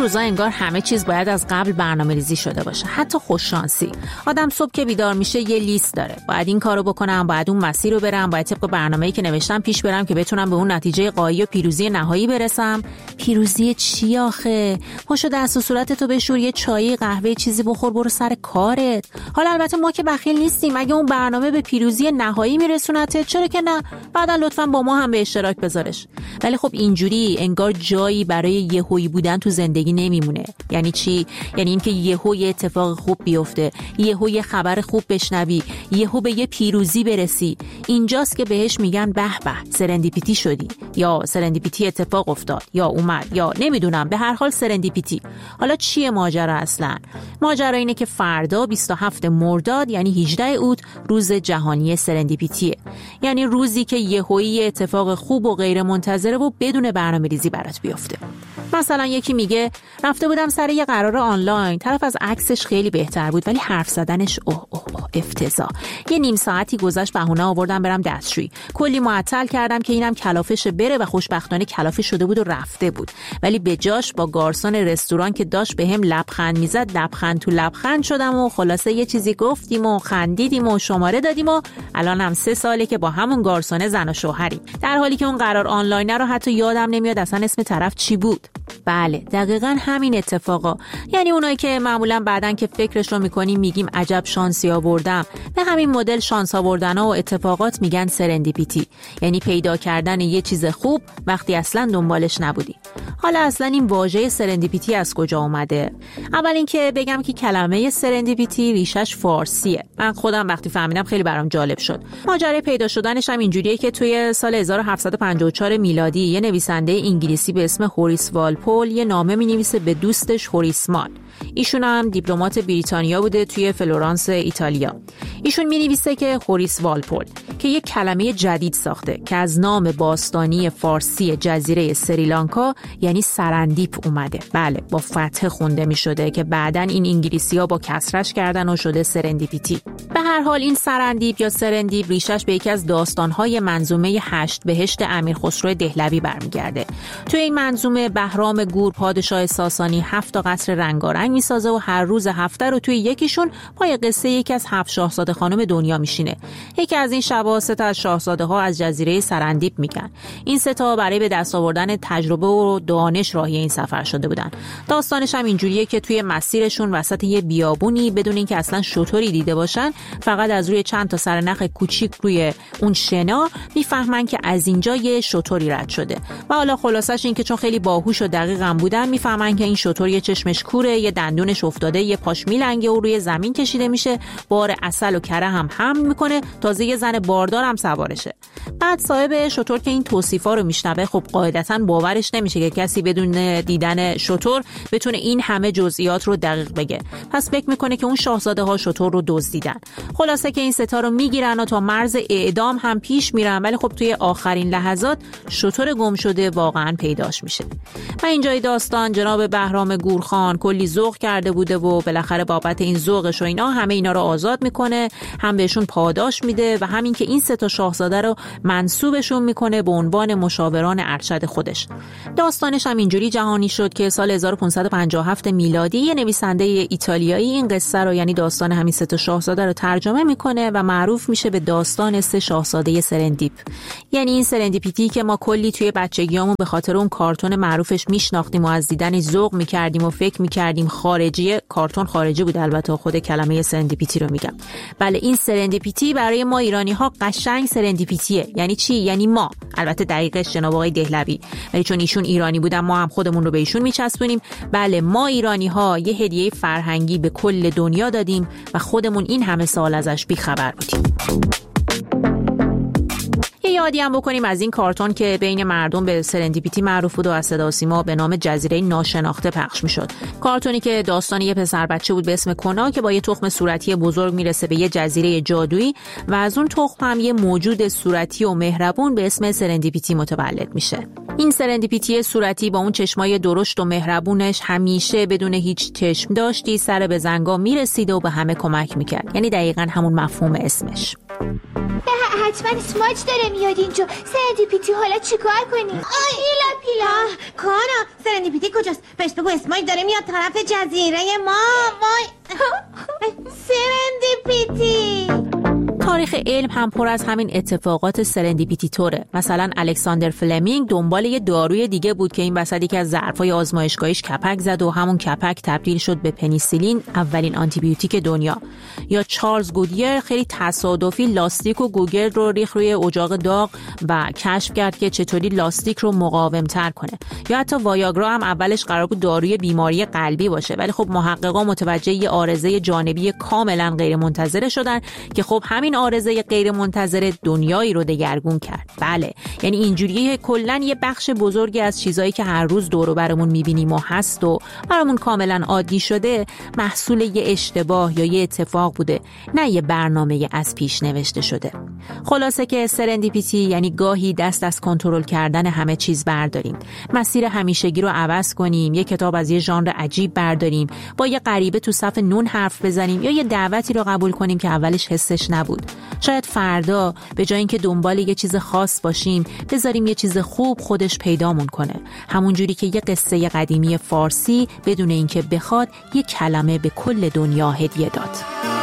روزا انگار همه چیز باید از قبل برنامه‌ریزی شده باشه، حتی خوششانسی. آدم صبح که بیدار میشه یه لیست داره، باید این کارو بکنم، باید اون مسیر رو برم، باید طبق برنامه‌ای که نوشتم پیش برم که بتونم به اون نتیجه غایی و پیروزی نهایی برسم. پیروزی چی آخه؟ پاشو دست و صورتتو بشور، یه چای قهوه چیزی بخور، برو سر کارت. حالا البته ما که بخیل نیستیم، اگه اون برنامه به پیروزی نهایی میرسونته چرا که نه، بعدا لطفاً با ما هم به اشتراک بذارش. ولی خب اینجوری انگار جایی برای یهویی بودن تو زندگی نمیمونه. یعنی چی؟ یعنی اینکه یهو یه اتفاق خوب بیفته، یهو یه خبر خوب بشنوی، یهو به یه پیروزی برسی. اینجاست که بهش میگن به به سرندیپیتی شدی، یا سرندیپیتی اتفاق افتاد، یا اومد، یا نمیدونم، به هر حال سرندیپیتی. حالا چیه ماجرا اصلا؟ ماجرا اینه که فردا 27 مرداد یعنی 18 اوت روز جهانی سرندیپیتیه. یعنی روزی که یهویی اتفاق خوب و غیر منتظره و بدون برنامه‌ریزی برات بیفته. مثلا یکی میگه رفته بودم سر یه قرار آنلاین، طرف از عکسش خیلی بهتر بود ولی حرف زدنش افتضاح. یه نیم ساعتی گذشت بهونه آوردم برم دستشویی، کلی معطل کردم که اینم کلافش بره و خوشبختانه کلافه شده بود و رفته بود. ولی به جاش با گارسون رستوران که داشت بهم لبخند میزد لبخند تو لبخند شدم و خلاصه یه چیزی گفتیم و خندیدیم و شماره دادیم و الان هم 3 ساله که با همون گارسون زن و شوهری، در حالی که اون قرار آنلاین رو حتی یادم نمیاد اصلا اسم طرف چی بود. بله دقیقاً همین اتفاقا. یعنی اونایی که معمولاً بعدن که فکرش رو میکنیم میگیم عجب شانسی آوردم، به همین مدل شانس آوردن‌ها و اتفاقات میگن سرندیپیتی. یعنی پیدا کردن یه چیز خوب وقتی اصلاً دنبالش نبودی. حالا اصلاً این واژه سرندیپیتی از کجا اومده؟ اول اینکه بگم که کلمه سرندیپیتی ریشش فارسیه. من خودم وقتی فهمیدم خیلی برام جالب شد. ماجرای پیدا شدنش هم اینجوریه که توی سال 1754 میلادی یه نویسنده انگلیسی به اسم هوریس والپول یه نامه می‌نویسه به دوستش هوریسمان. ایشون هم دیپلمات بریتانیا بوده توی فلورانس ایتالیا. ایشون می‌نویسه که هوریس والپول که یک کلمه جدید ساخته که از نام باستانی فارسی جزیره سریلانکا یعنی سرندیپ اومده. بله با فتح خونده می‌شده که بعداً این انگلیسی‌ها با کسرش کردن و شده سرندیپیتی. به هر حال این سرندیپ یا سرندیپ ریشش به یکی از داستان‌های منظومه 8 بهشت امیرخسرو دهلوی برمیگرده. توی این منظومه بهرام گور پادشاه ساسانی 7 قصر رنگارنگ میسازه و هر روز هفته رو توی یکیشون پای قصه یکی از 7 شاهزاده خانم دنیا میشینه. یکی از این شبا 3 تا از شاهزاده ها از جزیره سرندیپ میگن. این 3 تا برای به دست آوردن تجربه و دانش راهی این سفر شده بودن. داستانش هم اینجوریه که توی مسیرشون وسط یه بیابونی بدون اینکه اصلا شتری دیده باشن، فقط از روی چند تا سرنخ کوچیک روی اون شنا میفهمن که از اینجا یه شتری رد شده. و حالا خلاصش این که چون خیلی باهوش و دقیقم بودن میفهمن که این شتر یه چشمش کوره، یه دندونش افتاده، یه پاش میلنگه و روی زمین کشیده میشه، بار عسل و کره هم حمل میکنه، تازه یه زن باردار هم سوارشه. بعد صاحب شتر که این توصیفا رو میشنوه خب قاعدتاً باورش نمیشه که کسی بدون دیدن شتر بتونه این همه جزئیات رو دقیق بگه. پس فکر میکنه که اون شاهزاده ها شتر رو دزدیدن. خلاصه که این 3 تا رو میگیرن و تا مرز اعدام هم پیش میرن، ولی خب توی آخرین لحظات شتر گم شده واقعاً پیداش میشه. و اینجای داستان جناب بهرام گورخان کلی ذوق کرده بوده و بالاخره بابت این ذوقش و اینا همه اینا رو آزاد میکنه، هم بهشون پاداش میده و همین که این 3 تا شاهزاده رو منسوبشون میکنه به عنوان مشاوران ارشد خودش. داستانش هم اینجوری جهانی شد که سال 1557 میلادی یه نویسنده ایتالیایی این قصه رو یعنی داستان همین 3 تا شاهزاده رو ترجمه میکنه و معروف میشه به داستان 3 شاهزاده سرندیپ. یعنی این سرندیپیتی که ما کلی توی بچگیامون به خاطر اون کارتون معروفش میشناختیم و از دیدنش ذوق میکردیم و فکر میکردیم خارجیه، کارتون خارجی بود البته، خود کلمه سرندیپیتی رو میگم. بله این سرندیپیتی برای ما ایرانی ها قشنگ سرندیپیتیه. یعنی چی؟ یعنی ما، البته دقیقش جناب آقای دهلوی، ولی چون ایشون ایرانی بودن ما هم خودمون رو به ایشون میچسبونیم. بله ما ایرانی ها یه هدیه فرهنگی به کل دنیا دادیم و خودمون این همه سال ازش بیخبر بودیم. یادی هم بکنیم از این کارتون که بین مردم به سرندیپیتی معروف بود و از صدا و سیما به نام جزیره ناشناخته پخش میشد. کارتونی که داستان یه پسر بچه بود به اسم کونا که با یه تخم صورتی بزرگ میرسه به یه جزیره جادویی و از اون تخم هم یه موجود صورتی و مهربون به اسم سرندیپیتی متولد میشه. این سرندیپیتی صورتی با اون چشمای درشت و مهربونش همیشه بدون هیچ چشم داشتی سر به زنگا میرسید و به همه کمک میکرد. یعنی دقیقاً همون مفهوم اسمش. حتما اسماج داره میاد اینجا. سرندیپیتی حالا چیکار کنیم؟ پیلا کانا سرندیپیتی کجاست؟ بهش بگو اسماعیل داره میاد طرف جزیره ما. وای سرندیپیتی. تاریخ علم هم پر از همین اتفاقات سرندیپیتی طوره. مثلا الکساندر فلمینگ دنبال یه داروی دیگه بود که این وسط یکی از ظرفای آزمایشگاهیش کپک زد و همون کپک تبدیل شد به پنیسیلین، اولین آنتیبیوتیک دنیا. یا چارلز گودیر خیلی تصادفی لاستیک و گوگرد رو ریخت روی اجاق داغ و کشف کرد که چطوری لاستیک رو مقاوم‌تر کنه. یا حتی وایاگرا هم اولش قرار بود داروی بیماری قلبی باشه، ولی خب محققا متوجه یه عارضه جانبی کاملا غیرمنتظره شدن که خب همین عارضه غیر منتظره دنیایی رو دگرگون کرد. بله، یعنی اینجوریه کلاً یه بخش بزرگی از چیزایی که هر روز دور و برمون می‌بینیم و هست و برامون کاملاً عادی شده محصول یه اشتباه یا یه اتفاق بوده، نه یه برنامه از پیش نوشته شده. خلاصه که سرندیپیتی یعنی گاهی دست از کنترل کردن همه چیز برداریم، مسیر همیشگی رو عوض کنیم، یه کتاب از یه ژانر عجیب برداریم، با یه غریبه تو صف نون حرف بزنیم یا یه دعوتی رو قبول کنیم که اولش حسش نبود. شاید فردا به جای اینکه دنبال یه چیز خاص باشیم بذاریم یه چیز خوب خودش پیدامون کنه، همون جوری که یه قصه قدیمی فارسی بدون اینکه بخواد یه کلمه به کل دنیا هدیه داد.